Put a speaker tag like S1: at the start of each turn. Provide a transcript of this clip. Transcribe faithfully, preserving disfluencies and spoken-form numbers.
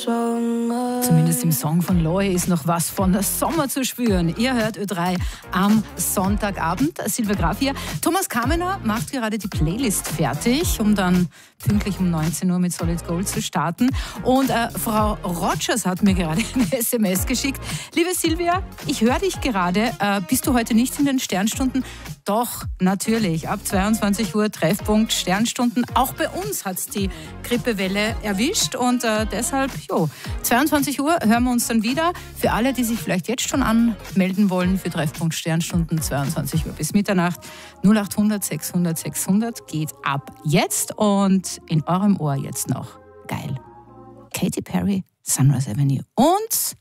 S1: Zumindest im Song von Loe ist noch was von der Sommer zu spüren. Ihr hört Ö drei am Sonntagabend. Silvia Graf hier. Thomas Kamener macht gerade die Playlist fertig, um dann pünktlich um neunzehn Uhr mit Solid Gold zu starten. Und äh, Frau Rogers hat mir gerade eine S M S geschickt. Liebe Silvia, ich höre dich gerade. Äh, bist du heute nicht in den Sternstunden? Doch, natürlich. Ab zweiundzwanzig Uhr Treffpunkt Sternstunden. Auch bei uns hat es die Grippewelle erwischt und äh, deshalb, jo, zweiundzwanzig Uhr hören wir uns dann wieder. Für alle, die sich vielleicht jetzt schon anmelden wollen für Treffpunkt Sternstunden, zweiundzwanzig Uhr bis Mitternacht, null acht hundert sechshundert sechshundert geht ab jetzt und in eurem Ohr jetzt noch. Geil. Katy Perry, Sunrise Avenue und